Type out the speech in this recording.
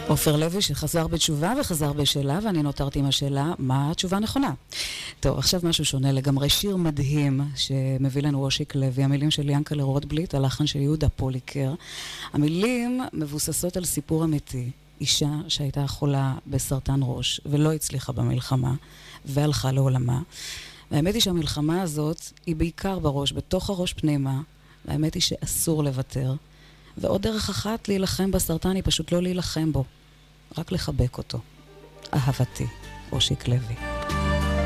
עופר לוי שחזר בתשובה וחזר בשאלה, ואני נותרתי עם השאלה, מה התשובה נכונה? טוב, עכשיו משהו שונה לגמרי, שיר מדהים שמביא לנו אושיק לוי, המילים של ינקלה רוטבליט, הלחן של יהודה פוליקר. המילים מבוססות על סיפור אמיתי, אישה שהייתה חולה בסרטן ראש ולא הצליחה במלחמה והלכה לעולמה. והאמת היא שהמלחמה הזאת היא בעיקר בראש, בתוך הראש פנימה, והאמת היא שאסור לוותר. ועוד דרך אחת להילחם בסרטן היא פשוט לא להילחם בו, רק לחבק אותו. אהבתי, אושיק לוי.